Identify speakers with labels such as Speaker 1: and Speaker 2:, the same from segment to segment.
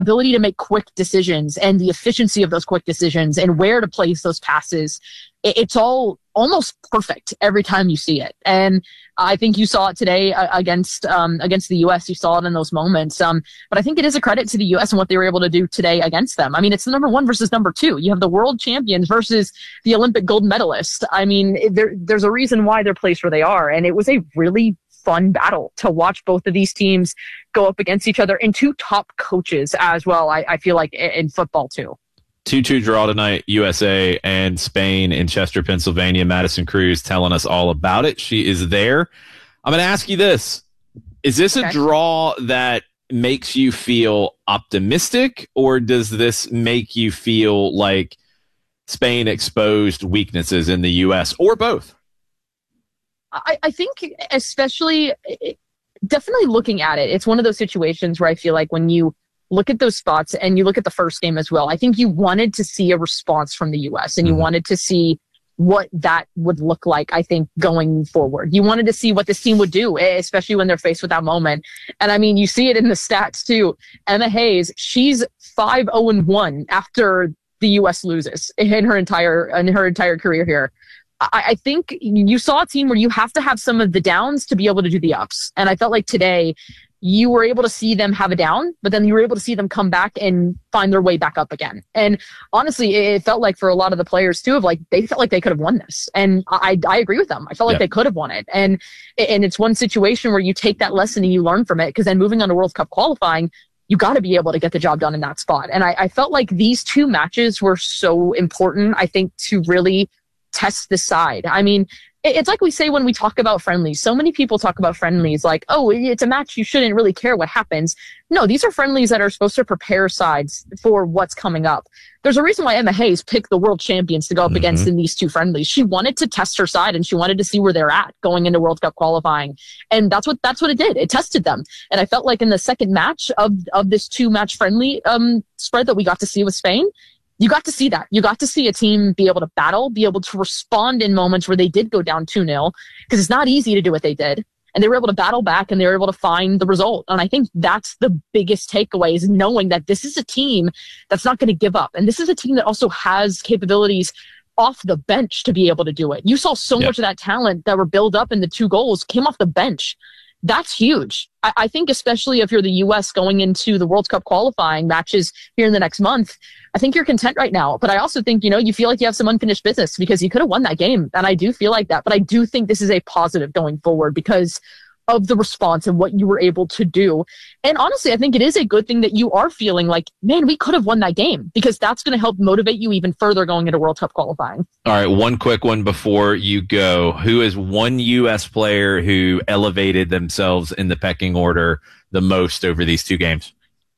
Speaker 1: ability to make quick decisions and the efficiency of those quick decisions and where to place those passes, it's all almost perfect every time you see it. And I think you saw it today against the U.S. You saw it in those moments. But I think it is a credit to the U.S. and what they were able to do today against them. I mean, it's the number 1 versus number 2. You have the world champions versus the Olympic gold medalist. I mean, there's a reason why they're placed where they are. And it was a really fun battle to watch both of these teams go up against each other, and 2 top coaches as well, I feel like, in football too.
Speaker 2: 2-2 draw tonight, USA and Spain in Chester, Pennsylvania. Madison Cruz telling us all about it. She is there. I'm going to ask you this. Is this a draw that makes you feel optimistic, or does this make you feel like Spain exposed weaknesses in the U.S., or both?
Speaker 1: I think especially, definitely looking at it, it's one of those situations where I feel like when you look at those spots and you look at the first game as well, I think you wanted to see a response from the U.S. and you wanted to see what that would look like, I think, going forward. You wanted to see what this team would do, especially when they're faced with that moment. And I mean, you see it in the stats too. Emma Hayes, she's 5-0-1 after the U.S. loses in her entire career here. I think you saw a team where you have to have some of the downs to be able to do the ups. And I felt like today you were able to see them have a down, but then you were able to see them come back and find their way back up again. And honestly, it felt like for a lot of the players too, they felt like they could have won this. And I agree with them. I felt like they could have won it. And it's one situation where you take that lesson and you learn from it, because then moving on to World Cup qualifying, you got to be able to get the job done in that spot. And I felt like these 2 matches were so important, I think, to really test the side. I mean, it's like we say when we talk about friendlies. So many people talk about friendlies like, oh, it's a match, you shouldn't really care what happens. No, these are friendlies that are supposed to prepare sides for what's coming up. There's a reason why Emma Hayes picked the world champions to go up against in these 2 friendlies. She wanted to test her side, and she wanted to see where they're at going into World Cup qualifying. And that's what it did. It tested them. And I felt like in the second match of this 2-match friendly spread that we got to see with Spain, you got to see that. You got to see a team be able to battle, be able to respond in moments where they did go down 2-0, because it's not easy to do what they did. And they were able to battle back, and they were able to find the result. And I think that's the biggest takeaway, is knowing that this is a team that's not going to give up. And this is a team that also has capabilities off the bench to be able to do it. You saw so much of that talent that were built up in the 2 goals came off the bench. That's huge. I think especially if you're the U.S. going into the World Cup qualifying matches here in the next month, I think you're content right now. But I also think, you feel like you have some unfinished business, because you could have won that game. And I do feel like that. But I do think this is a positive going forward because of the response and what you were able to do. And honestly, I think it is a good thing that you are feeling like, man, we could have won that game, because that's going to help motivate you even further going into World Cup qualifying.
Speaker 2: All right, one quick one before you go. Who is one U.S. player who elevated themselves in the pecking order the most over these 2 games?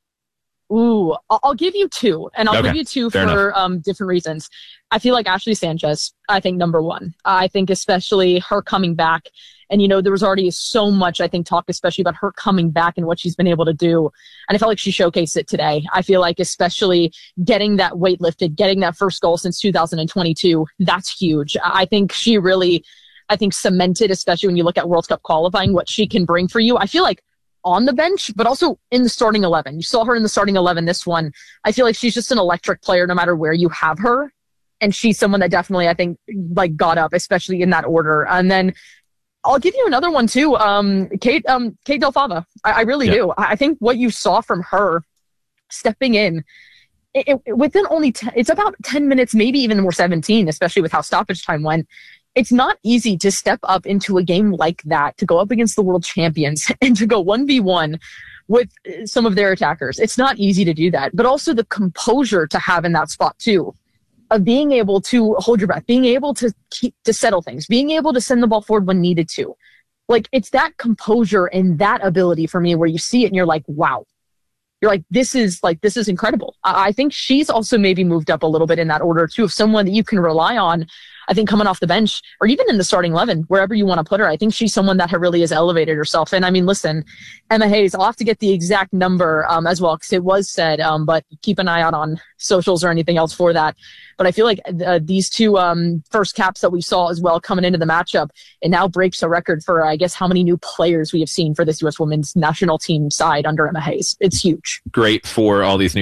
Speaker 1: Ooh, I'll give you 2, and I'll give you 2 for different reasons. I feel like Ashley Sanchez, I think, number 1. I think especially her coming back. And, there was already so much, I think, talk, especially about her coming back and what she's been able to do. And I felt like she showcased it today. I feel like especially getting that weight lifted, getting that first goal since 2022, that's huge. I think she really, cemented, especially when you look at World Cup qualifying, what she can bring for you. I feel like on the bench, but also in the starting 11. You saw her in the starting 11 this one. I feel like she's just an electric player no matter where you have her. And she's someone that definitely, I think, got up, especially in that order. And then I'll give you another one too. Kate Del Fava. I really do. I think what you saw from her stepping in, within only it's about 10 minutes, maybe even more 17, especially with how stoppage time went. It's not easy to step up into a game like that, to go up against the world champions and to go 1v1 with some of their attackers. It's not easy to do that, but also the composure to have in that spot too, of being able to hold your breath, being able to settle things, being able to send the ball forward when needed to. Like, it's that composure and that ability for me where you see it and you're like, wow. You're like, this is incredible. I think she's also maybe moved up a little bit in that order too, of someone that you can rely on I think coming off the bench or even in the starting 11, wherever you want to put her, I think she's someone that really has elevated herself. And I mean, listen, Emma Hayes, I'll have to get the exact number as well, because it was said, but keep an eye out on socials or anything else for that. But I feel like these two first caps that we saw as well coming into the matchup, it now breaks a record for, I guess, how many new players we have seen for this U.S. women's national team side under Emma Hayes. It's huge.
Speaker 2: Great for all these new